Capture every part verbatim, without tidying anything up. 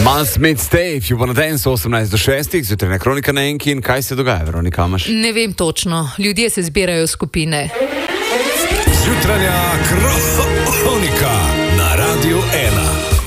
Must meet stay, if you wanna dance, osemnajst do šestih, zjutrajna kronika na Enki. In kaj se dogaja, Veronika Amaš? Ne vem točno, ljudje se zbirajo v skupine. Zjutrajna kronika na Radiu ena.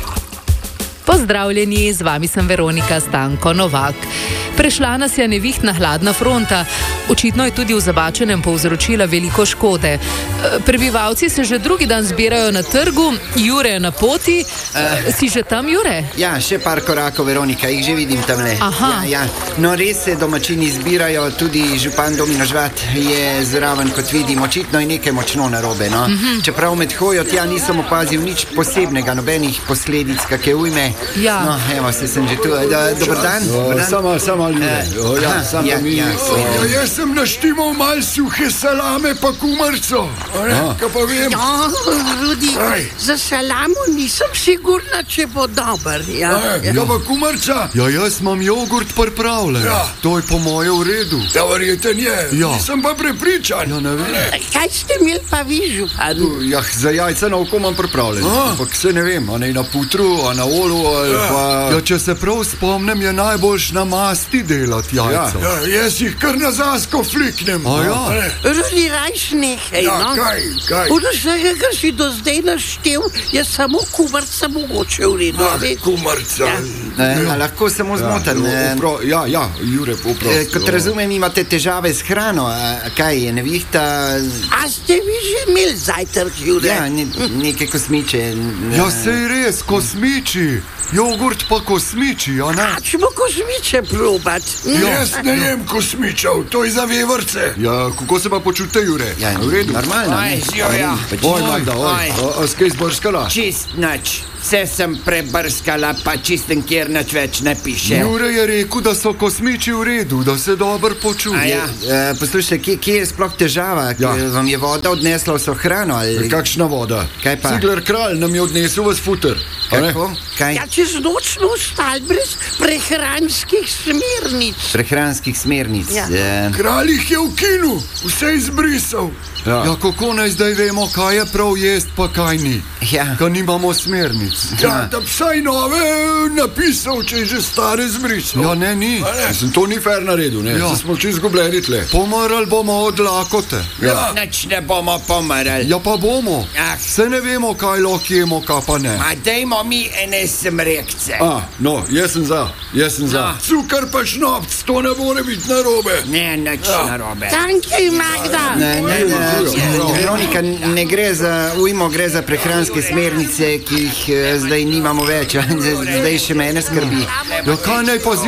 Pozdravljeni, z vami sem Veronika Stanko Novak. Prešla nas je nevihtna hladna fronta, očitno je tudi v Zabačenem povzročila veliko škode. Prebivalci se že drugi dan zbirajo na trgu, Jure je na poti. Uh, si že tam, Jure? Ja, še par korakov, Veronika, jih že vidim tamle. Aha. Ja, ja. No, res se domačini zbirajo, tudi župan Domino Žvat je zraven, kot vidim, očitno je nekaj močno narobe. No? Uh-huh. Čeprav med hojo tja nisem opazil nič posebnega, nobenih posledic, kakšne ujme. Ja. No, evo, se sem že tu. Da, dober dan. Dobar dan. Samo, samo ljudje. Uh, ja, samo ja, mi. ja, Ja, jaz sem naštimal malo suhe salame pa kumarco. Kaj pa vem? Ja, Rudi, Aj. za salamo nisem sigurna, če bo dober. Ja, Ja, ja pa kumarca? Ja, jaz imam jogurt pripravljen. Ja. To je po moje v redu. Ja, verjeten je. Ja. Nisem pa prepričan. Ja, ne vem. Kaj ste imeli pa vi, župan? Ja, za jajca na oko imam pripravljen. A. Ampak se ne vem, a ne na putru, a na olu, ali Ja. pa... Ja, če se prav spomnim, je najboljš na masti delati jajca. Ja, jaz jih kar na zasko fliknem. A ja. A ne? Rudi, rajš nekaj, Ja, no? kaj, kaj? Od vsega, kar si do zdaj naštel, je samo kumarca mogoče v redu. Ah, ne? kumarca. Ja. E, a lahko samo zmoten. Ja, E, upro- ja, ja, Jure, poprosti. e, kot razumem, imate težave s hrano. A, kaj je, nevihta? A ste vi že imeli zajtrk, Jure? Ja, ne, neke kosmiče. Ja, sej res, kosmiči. Jogurt pa kosmiči, a ne? A ćemo kosmiče probat? Ja. Jaz ne jem kosmičev, to je za vevrce. Ja, kako se pa počute, Jure? Ja, v redu. normalno. Aj, ne? žijo, ja. Oj, Magda, oj. Oj. A, a skaj zbrskala? Čist nič. Vse sem prebrskala, pa čisten, kjer nič več ne piše. Jure je rekel, da so kosmiči v redu, da se dobro počuti. A ja. E, poslušajte, kje, kje je sploh težava? Ja. K- Vam je voda odnesla vso hrano? Ali... Kakšna voda? Kaj pa? Cigler kralj nam je odnesel vas futer. a ne? Kako? Kaj? Ja, čez noč smo ostali brez prehranskih smernic. Prehranskih smernic. Ja. E, Kralj jih je v kinu, vse izbrisal. Ja. ja, kako naj zdaj vemo, kaj je prav jest, pa kaj ni? ja. Ker nimamo smernic. Ja, da vsaj nove napisal, če je že stare zbrisal. Ja, ne, ni. A ne? Mislim, to ni fair naredil, ne? Ja. Ja. Smo čisto izgubljeni tle. Pomrli bomo od lakote. Ja. Nič ne bomo pomrli. Ja, pa bomo. Ah. Se ne vemo, kaj lahko jemo, kaj pa ne. Ma dajmo mi ene smrekce. A, no, jaz sem za, jaz sem za. No. Cukor pa šnopc, to ne more biti narobe. Ne, nič Ja. narobe. Tanki, Magda. Ne, ne, ne, Veronika, ne gre za ujmo, gre za prehranske smernice, ki jih eh, zdaj nimamo več. Zdaj še mene skrbi. Ja, kaj naj pa